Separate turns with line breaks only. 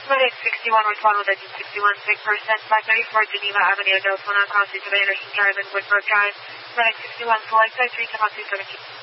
FedEx 61 with Ronald Engine 61, 6%, 534 Geneva Avenue, Deltona, Cross, Intervention Drive, and Woodburg Drive. FedEx 61, select side 3, come up 217.